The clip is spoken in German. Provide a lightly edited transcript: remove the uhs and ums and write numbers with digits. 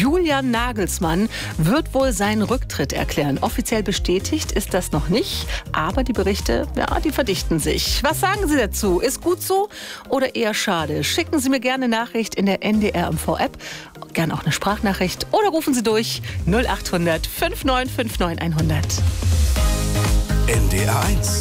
Julian Nagelsmann wird wohl seinen Rücktritt erklären. Offiziell bestätigt ist das noch nicht, aber die Berichte, ja, die verdichten sich. Was sagen Sie dazu? Ist gut so oder eher schade? Schicken Sie mir gerne eine Nachricht in der NDR MV-App, gerne auch eine Sprachnachricht oder rufen Sie durch 0800 5959 100. NDR 1